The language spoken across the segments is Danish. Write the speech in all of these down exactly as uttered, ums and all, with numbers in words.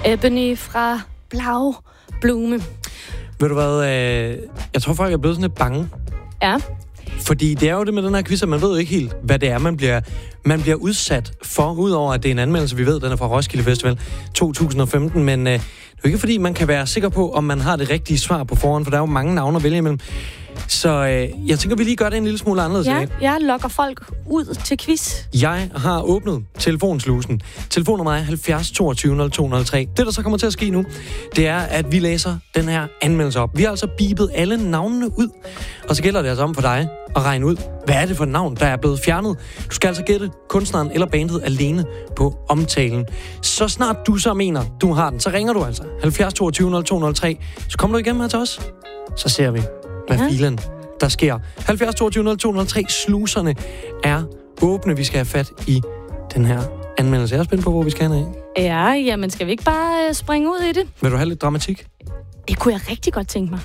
Ebony fra Blau Blume. Ved du hvad, øh, jeg tror folk er blevet sådan lidt bange. Ja. Fordi det er jo det med den her quiz, at man ved jo ikke helt, hvad det er, man bliver, man bliver udsat for, udover at det er en anmeldelse, vi ved, den er fra Roskilde Festival to tusind og femten, men øh, det er jo ikke fordi, man kan være sikker på, om man har det rigtige svar på forhånd, for der er jo mange navne at vælge imellem. Så øh, jeg tænker, vi lige gør det en lille smule anderledes. Ja, jeg lokker folk ud til quiz. Jeg har åbnet telefonslusen. Telefonnummer er halvfjerds toogtyve nul to nul tre. Det, der så kommer til at ske nu, det er, at vi læser den her anmeldelse op. Vi har altså bipet alle navnene ud, og så gælder det altså om for dig at regne ud, hvad er det for et navn, der er blevet fjernet. Du skal altså gætte kunstneren eller bandet alene på omtalen. Så snart du så mener, du har den, så ringer du altså halvfjerds toogtyve nul to nul tre. Så kommer du igennem her til os. Så ser vi, hvad ja. filen der sker. halvfjerds toogtyve nul to nul tre. Sluserne er åbne. Vi skal have fat i den her anmeldelse. Jeg er spændt på, hvor vi skal hen af. Ja, jamen skal vi ikke bare uh, springe ud i det? Vil du have lidt dramatik? Det kunne jeg rigtig godt tænke mig.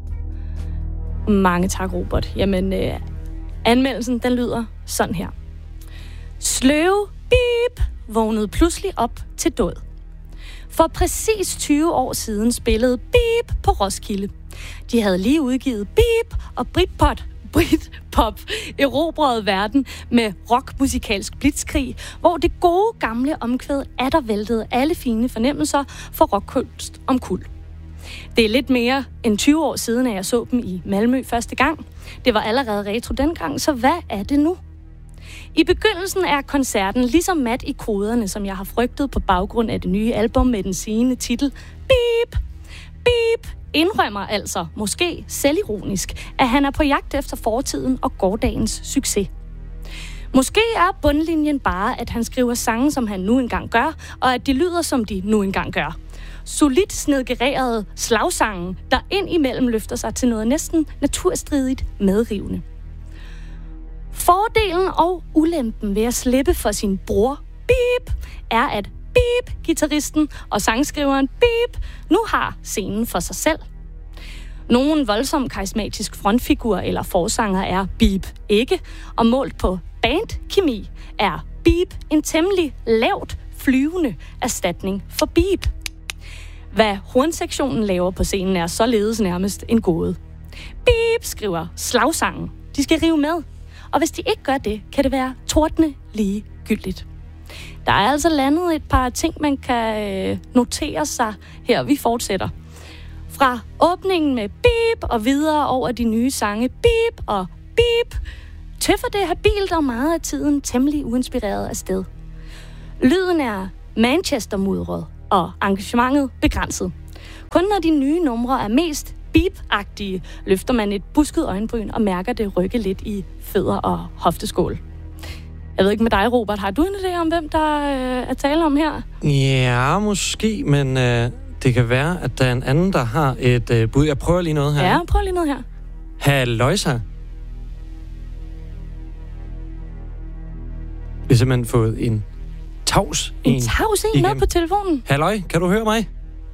Mange tak, Robert. Jamen, uh, anmeldelsen, den lyder sådan her. Sløve bip vågnede pludselig op til død. For præcis tyve år siden spillede Beep på Roskilde. De havde lige udgivet Beep, og Britpop, Britpop erobrede verden med rockmusikalsk blitzkrig, hvor det gode gamle omkvæd attervæltede alle fine fornemmelser for rockkunst om kul. Det er lidt mere end tyve år siden, at jeg så dem i Malmø første gang. Det var allerede retro dengang, så hvad er det nu? I begyndelsen er koncerten ligesom mat i koderne, som jeg har frygtet på baggrund af det nye album med den sigende titel Beep. Beep indrømmer altså, måske selvironisk, at han er på jagt efter fortiden og gårdagens succes. Måske er bundlinjen bare, at han skriver sange, som han nu engang gør, og at de lyder, som de nu engang gør. Solidt snedgererede slagsange, der ind imellem løfter sig til noget næsten naturstridigt medrivende. Fordelen og ulempen ved at slippe for sin bror Beep er, at Beep, guitaristen og sangskriveren Beep, nu har scenen for sig selv. Nogen voldsom karismatisk frontfigur eller forsanger er Beep ikke, og målt på bandkemi er Beep en temmelig lavt flyvende erstatning for Beep. Hvad hornsektionen laver på scenen er således nærmest en gåde. Beep skriver slagsangen. De skal rive med. Og hvis de ikke gør det, kan det være tordne ligegyldigt. Der er altså landet et par ting, man kan notere sig her. Vi fortsætter. Fra åbningen med Beep og videre over de nye sange Beep og Beep, tøffer det habilt og meget af tiden temmelig uinspireret af sted. Lyden er Manchester-mudret og engagementet begrænset. Kun når de nye numre er mest Beep-agtige, løfter man et busket øjenbryn og mærker det rykke lidt i fødder og hofteskål. Jeg ved ikke med dig, Robert. Har du en idé om, hvem der øh, er tale om her? Ja, måske, men øh, det kan være, at der er en anden, der har et øh, bud. Jeg prøver lige noget her. Ja, prøv lige noget her. Halløjsa. Vi har simpelthen fået en tavs en. En tavs en med på telefonen? Halløj, kan du høre mig?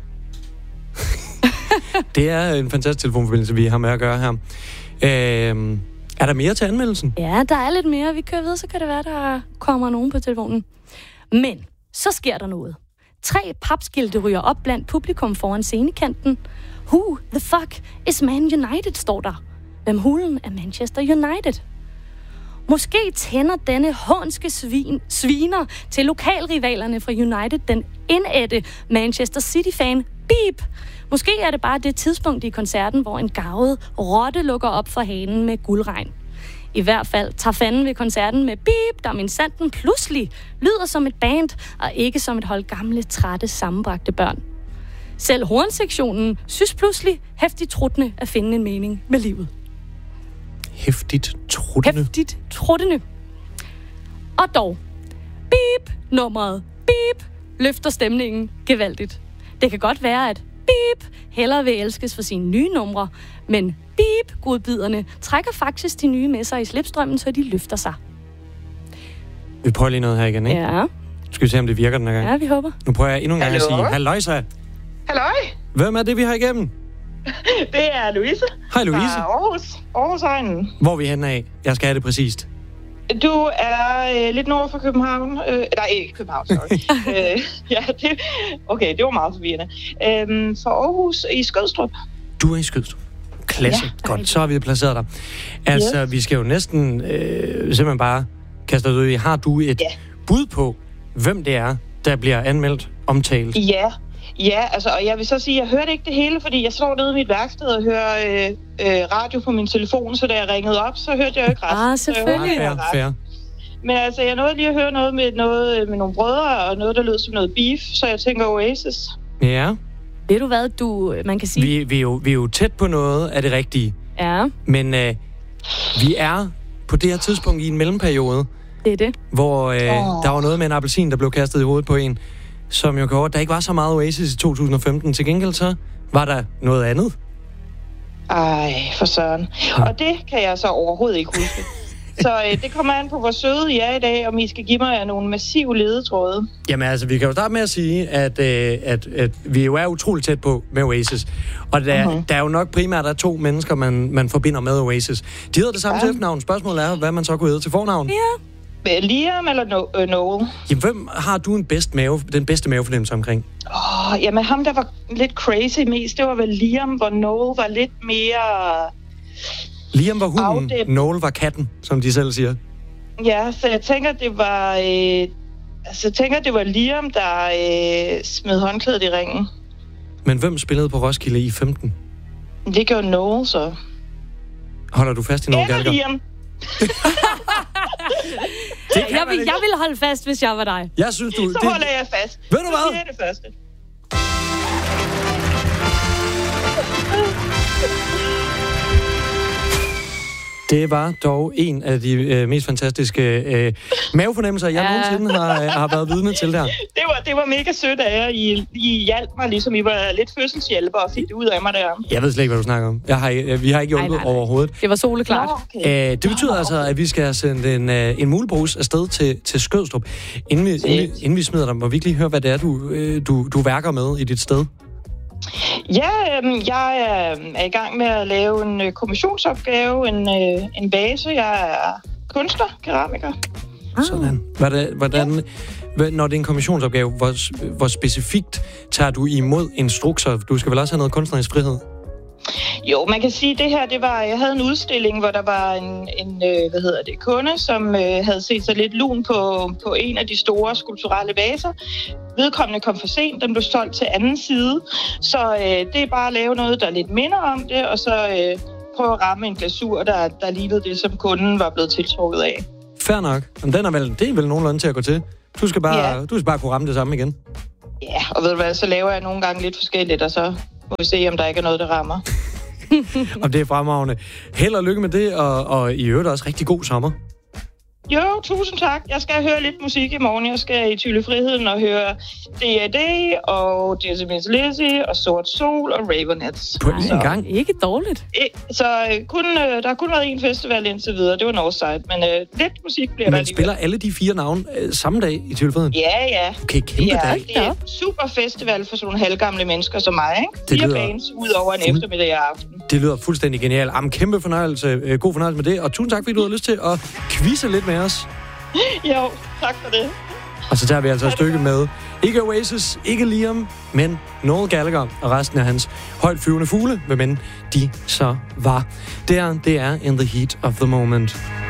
Det er en fantastisk telefonforbindelse, vi har med at gøre her. Øh, er der mere til anmeldelsen? Ja, der er lidt mere. Vi kører videre, så kan det være, der kommer nogen på telefonen. Men så sker der noget. Tre papskilte ryger op blandt publikum foran scenekanten. Who the fuck is Man United, står der. Hvem hulen er Manchester United? Måske tænder denne hånske svin, sviner til lokalrivalerne fra United den indædte Manchester City-fan Beep. Måske er det bare det tidspunkt i koncerten, hvor en garvet rotte lukker op for hanen med guldregn. I hvert fald tager fanden ved koncerten med Beep, der minsandten pludselig lyder som et band, og ikke som et hold gamle, trætte, sammenbragte børn. Selv hornsektionen synes pludselig heftigt truttende at finde en mening med livet. Hæftigt truttende? Hæftigt truttende. Og dog, Beep, nummeret Beep, løfter stemningen gevaldigt. Det kan godt være, at Beep hellere vil elskes for sine nye numre, men Beep, godbiderne, trækker faktisk de nye med sig i slipstrømmen, så de løfter sig. Vi prøver lige noget her igen, ikke? Ja. Skal vi se, om det virker den her gang? Ja, vi håber. Nu prøver jeg endnu en gang Hallo? at sige, halløjsa. Halløj. Hvem er det, vi har igennem? Det er Louise. Hej Louise. Fra Aarhus. Aarhus-egnen. Hvor er vi henne af? Jeg skal have det præcist. Du er øh, lidt nord for København. Øh, nej, ikke København, sorry. øh, ja, det, okay, det var meget forvirrende. Øh, for Aarhus i Skødstrup. Du er i Skødstrup. Klasse. Ja, godt, så har vi placeret dig. Altså, yes. vi skal jo næsten øh, simpelthen bare kaste dig ud i. Har du et yeah. bud på, hvem det er, der bliver anmeldt, omtalt? Ja, ja, altså, og jeg vil så sige, at jeg hørte ikke det hele, fordi jeg står nede i mit værksted og hører øh, øh, radio på min telefon, så da jeg ringede op, så hørte jeg jo ikke resten. Ah, selvfølgelig. Ja, fair. Men altså, jeg nåede lige at høre noget med, noget med nogle brødre, og noget, der lød som noget beef, så jeg tænker Oasis. Ja. Ved du hvad, du, man kan sige? Vi, vi, er, jo, vi er jo tæt på noget af det rigtige. Ja. Men øh, vi er på det her tidspunkt i en mellemperiode. Det er det. Hvor øh, oh. der var noget med en appelsin, der blev kastet i hovedet på en, som jo gjorde, der ikke var så meget Oasis i to tusind og femten. Til gengæld så var der noget andet. Ej, for søren. Ja. Og det kan jeg så overhovedet ikke huske. Så øh, det kommer an på, hvor søde I er i dag, om I skal give mig nogle massive ledetråde. Jamen altså, vi kan jo starte med at sige, at, øh, at, at vi jo er utroligt tæt på med Oasis. Og der, uh-huh. der er jo nok primært der er to mennesker, man, man forbinder med Oasis. De hedder det samme ja. til efternavn. Spørgsmålet er, hvad man så kunne hedde til fornavn. Ja. Liam eller no- uh, Noel? Jamen, hvem har du en bedst mave, den bedste mavefornemmelse omkring? Åh, oh, jamen ham, der var lidt crazy mest, det var vel Liam, hvor Noel var lidt mere... Liam var hunden, Afdæb. Noel var katten, som de selv siger. Ja, så jeg tænker, det var... Øh, altså, jeg tænker, det var Liam, der øh, smed håndklædet i ringen. Men hvem spillede på Roskilde i femten? Det gjorde Noel, så... Holder du fast i Noel Gallagher? Eller Liam. jeg, vil, jeg ville holde fast, hvis jeg var dig. Jeg synes, du... Så det... holder jeg fast. Ved du hvad? Det er det første. Det var dog en af de øh, mest fantastiske øh, mavefornemmelser, jeg ja. nogensinde har, øh, har været vidne til der. Det var, det var mega sødt af jer. I, I hjalp mig, ligesom I var lidt fødselshjælper og fik det ud af mig der. Jeg ved slet ikke, hvad du snakker om. Jeg har, øh, vi har ikke hjulpet overhovedet. Det var soleklart. Nå, okay. Æh, det betyder Nå, altså, okay. at vi skal sende en, øh, en mulebrus afsted til, til Skødstrup. Inden vi, inden, vi, inden vi smider dig, må vi lige høre, hvad det er, du, øh, du, du værker med i dit sted? Ja, øh, jeg er i gang med at lave en øh, kommissionsopgave, en, øh, en vase. Jeg er kunstner, keramiker. Ah. Sådan. Hvordan, hvordan, ja. Når det er en kommissionsopgave, hvor, hvor specifikt tager du imod instrukser? Du skal vel også have noget kunstnerisk frihed? Jo, man kan sige, at det her, det var, jeg havde en udstilling, hvor der var en, en øh, hvad hedder det, kunde, som øh, havde set sig lidt lun på, på en af de store skulpturelle vaser. Vedkommende kom for sent, den blev solgt til anden side, så øh, det er bare at lave noget, der lidt minder om det, og så øh, prøve at ramme en glasur, der, der lignede det, som kunden var blevet tiltrukket af. Fair nok. Men den er vel, det er vel nogenlunde til at gå til. Du skal bare, ja. du skal bare kunne ramme det samme igen. Ja, og ved du hvad, så laver jeg nogle gange lidt forskelligt, og så må vi se, om der ikke er noget, der rammer. Om det er fremragende. Held og lykke med det, og, og i øvrigt også rigtig god sommer. Jo, tusind tak. Jeg skal høre lidt musik i morgen. Jeg skal i Tylle Friheden og høre D A D og Dizzy Miss Lizzy og Sort Sol og Ravenettes. På én gang? Ikke dårligt. Så kun, der har kun været en festival indtil videre. Det var Northside, men uh, lidt musik bliver men der. Men spiller alle de fire navne uh, samme dag i Tylle Friheden? Ja, ja. Okay, kæmpe ja, dag. Det er en super festival for sådan nogle halvgamle mennesker som mig, ikke? Det Fire lyder bands ud over en fuld... eftermiddag og aften. Det lyder fuldstændig genialt. Am, kæmpe fornøjelse. Uh, god fornøjelse med det, og tusind tak, fordi du har lyst til at quizze lidt med os. Jo, tak for det. Og så tager vi altså et stykke med ikke Oasis, ikke Liam, men Noel Gallagher og resten af hans højt flyvende fugle, hvem end de så var. Der, det er In the Heat of the Moment.